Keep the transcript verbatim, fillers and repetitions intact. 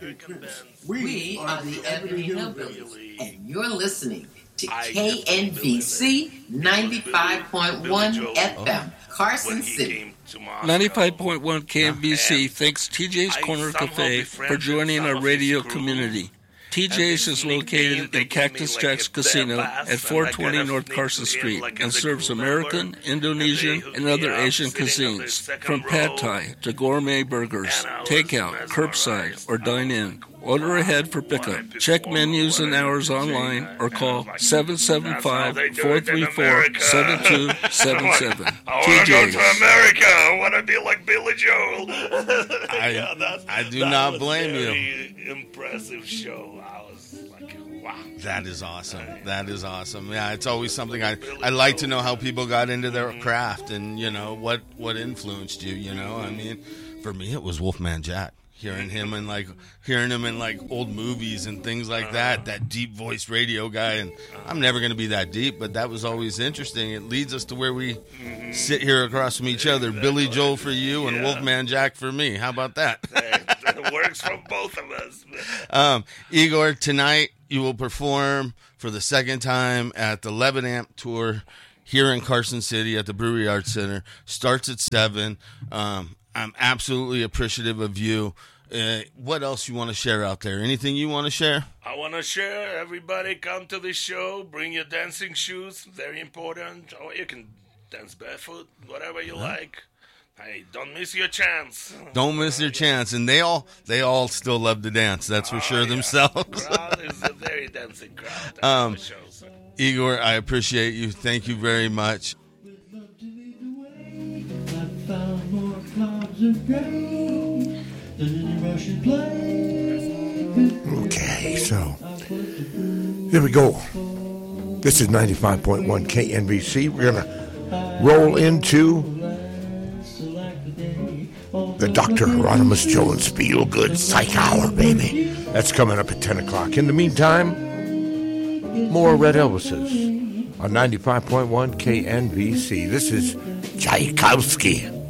We are the Ebony Hillbillies, and you're listening to K N B C ninety-five point one F M, Carson City. ninety-five point one K N B C thanks T J's Corner Cafe for joining our radio community. T J's is located in Cactus Jack's Casino at four twenty North Carson Street and serves American, Indonesian, and other Asian cuisines, from pad thai to gourmet burgers, takeout, curbside, or dine-in. Order ahead for pickup. Check menus and hours online or call seven seven five, four three four, seven two seven seven. I want to go to America. I want to be like Billy Joel. I, yeah, that's, I do that not was blame very you. Impressive show. I was like, wow. That is awesome. That is awesome. Yeah, it's always something I I like to know how people got into their craft and, you know, what, what influenced you, you know. I mean, for me, it was Wolfman Jack. Hearing him in like hearing him in like old movies and things like that, that deep voiced radio guy, and I'm never going to be that deep, but that was always interesting. It leads us to where we mm-hmm. sit here across from each other. Exactly. Billy Joel for you and yeah. Wolfman Jack for me. How about that? It works for both of us. um, Igor, tonight you will perform for the second time at the Levitt Amp Tour here in Carson City at the Brewery Arts Center. Starts at seven. Um, I'm absolutely appreciative of you. Uh, what else you want to share out there? Anything you want to share? I want to share. Everybody come to the show. Bring your dancing shoes. Very important. Or you can dance barefoot, whatever you huh? like. Hey, don't miss your chance. Don't miss your chance. And they all they all still love to dance. That's for oh, sure yeah. themselves. Crowd is a very dancing crowd. um, show, so. Igor, I appreciate you. Thank you very much. Okay, so there we go. This is ninety-five point one K N B C. We're going to roll into the Doctor Hieronymus Jones Feel Good Psych Hour, baby. That's coming up at ten o'clock. In the meantime, more Red Elvises on ninety-five point one K N B C. This is Tchaikovsky.